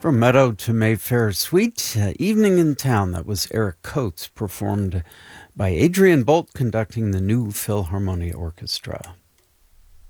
From Meadow to Mayfair Suite, Evening in Town. That was Eric Coates, performed by Adrian Bolt, conducting the New Philharmonia Orchestra.